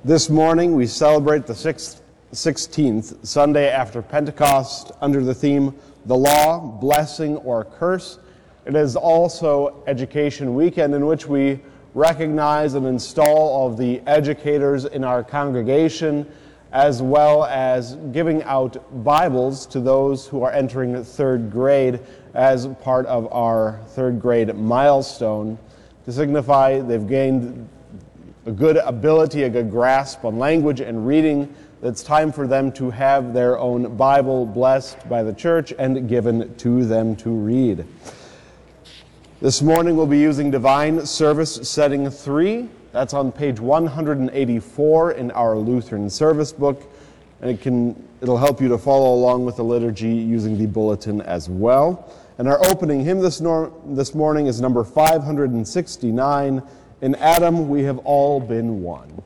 This morning we celebrate the 16th Sunday after Pentecost under the theme, The Law, Blessing, or Curse. It is also Education Weekend, in which we recognize and install all of the educators in our congregation, as well as giving out Bibles to those who are entering third grade as part of our third grade milestone, to signify they've gained a good ability, a good grasp on language and reading. It's time for them to have their own Bible blessed by the church and given to them to read. This morning we'll be using Divine Service Setting 3. That's on page 184 in our Lutheran service book, and it'll help you to follow along with the liturgy using the bulletin as well. And our opening hymn this morning is number 569, In Adam We Have All Been One.